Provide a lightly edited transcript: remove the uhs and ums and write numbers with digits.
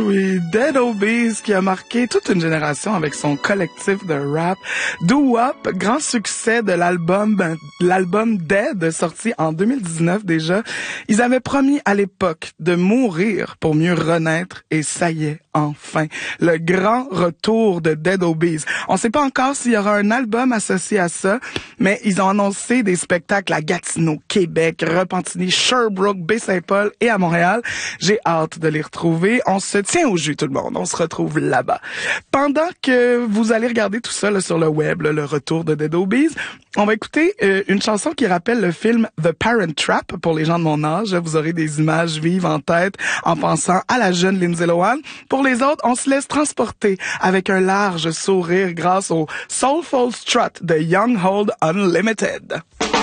oui, Dead Obeez qui a marqué toute une génération avec son collectif de rap. Doo Wop, grand succès de l'album Dead, sorti en 2019 déjà. Ils avaient promis à l'époque de mourir pour mieux renaître et ça y est, enfin, le grand retour de Dead Obeez. On sait pas encore s'il y aura un album associé à ça, mais ils ont annoncé des spectacles à Gatineau, Québec, Repentigny, Sherbrooke, Baie-Saint-Paul et à Montréal. J'ai hâte de les retrouver. On se tient au jus, tout le monde. On se retrouve là-bas. Pendant que vous allez regarder tout ça là, sur le web, là, le retour de Dead Obeez, on va écouter une chanson qui rappelle le film The Parent Trap pour les gens de mon âge. Vous aurez des images vives en tête en pensant à la jeune Lindsay Lohan. Pour les autres, on se laisse transporter avec un large sourire grâce au Soulful Strut de Young Hold Unlimited.